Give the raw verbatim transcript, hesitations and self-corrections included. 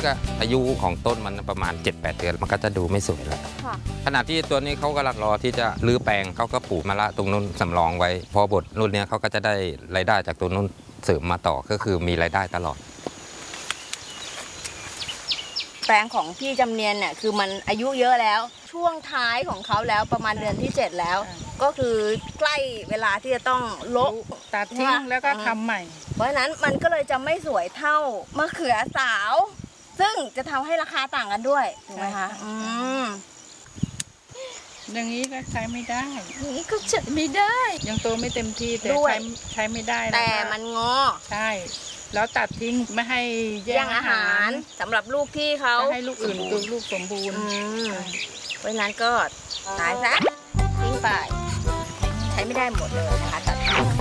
ก็อายุของต้นมันประมาณ เจ็ดแปด เดือนมันก็จะดูไม่สวยแล้วขณะที่ตัวนี้เขากำลังรอที่จะรื้อแปลงเขาก็ปลูกมะละตรงนู้นสำรองไว้พอบทรุ่นนี้เขาก็จะได้รายได้จากตรงนู้นเสริมมาต่อก็คือมีรายได้ตลอดแปลงของพี่จำเนียนเนี่ยคือมันอายุเยอะแล้วช่วงท้ายของเขาแล้วประมาณเดือนที่เจ็ดแล้วก็คือใกล้เวลาที่จะต้องโละตัดทิ้งแล้วก็ทำใหม่เพราะฉะนั้นมันก็เลยจะไม่สวยเท่ามะเขือสาวซึ่งจะทำให้ราคาต่างกันด้วยถูกไหมคะอืมอย่างนี้ก็ใช้ไม่ได้อย่างนี้ก็ใช้ไม่ได้ยังโตไม่เต็มที่แต่ใช้ใช้ไม่ได้แต่มันงอใช่แล้วตัดทิ้งไม่ให้แย่งอาหารสำหรับลูกที่เขาให้ลูกอื่นตัวลูกสมบูรณ์เพราะฉะนั้นก็ตายซะทิ้งไปใช้ไม่ได้หมดเลยนะคะตัดทิ้ง